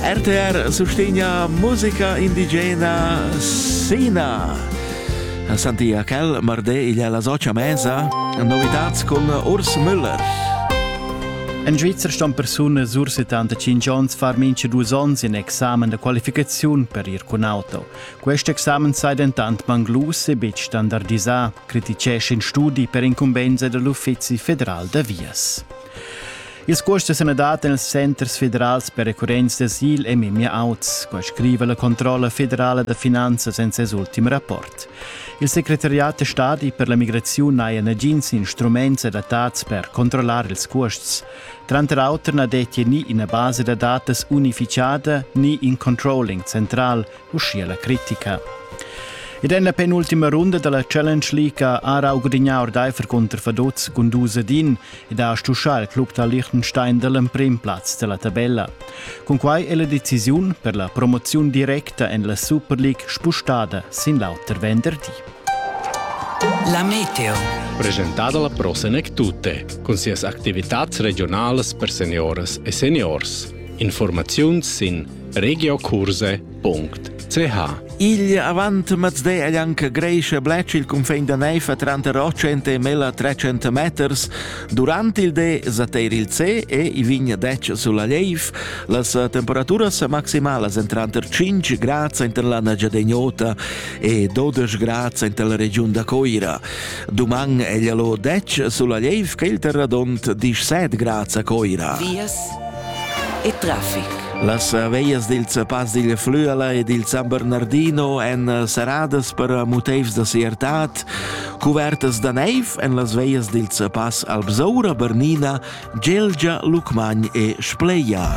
RTR sustegna musica indigena Sina. Santia quel mardè il è la socia mesa, novitats con Urs Müller. In Svizzera stanno persone sur 75 anni far mince 2 anni in examen de qualificazione per ir con auto. Questo examen sei dentant manglus e bit standardisà, criticesce in studi per incumbenza dell'Uffizio Federal de Vias. Il corso sono dati nei centri federali per recurrenza d'asil e mimia auts, come scrive la Controlla Federale de Finanze senza l'ultimo rapporto. Il Segretariato Stati per la Migrazione ha aggiunto strumenti adattati per controllare i costi. Tra l'altro non detti né in base di dati unificata né in controlling centrale, uscì la critica. E nella penultima ronda della Challenge League ha Aarau guadagnato d'Eifer contro Vaduz con 2-1 ed ha stusciato il club da Liechtenstein dal primo platz della tabella. Con quai è la decisione per la promozione diretta nella Super League spostata sin lauter venerdì. La meteo. Presentata la Prosenec Tutte, con sias attività regionali per senioras e seniors. Informazioni sin regiocurse.ch. Il avant mezz'è è anche Greische Blecci il confine da neve tra 800 e 1300 metri. Durante il de zateri il C e i vigna dec sulla Leiv. Le temperature maximali sono tra 5 gradi in la Nagiadegnota e 12 gradi in la regione da Coira. Domani è lo dec sulla Leiv che il terradont 17 gradi a Coira. Vias e traffic. Las veias dils Pas dil Flüela e dil San Bernardino en serades per motius de siertat, covertes de neiv en las veias dils Pas Albsaura, Bernina, Gelgia, Lucmagn e Spleia.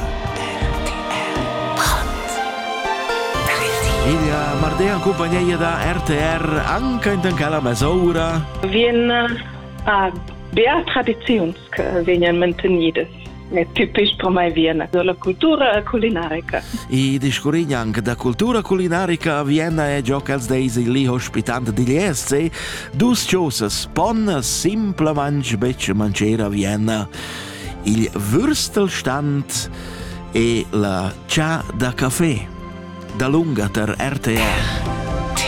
Il mardea compagnia da RTR anche in tancala mesaura. Viene a bea tradizions che vengono mantenute. È tipisch per me Vienna, la cultura culinarica. I discorrigna anche da cultura culinarica a Vienna e gioca als deisi lì ospitante di l'ESC, dus ciosas pon simple manch bec mancera a Vienna, il Würstelstand e la Cha da caffè, da lunga ter RTR.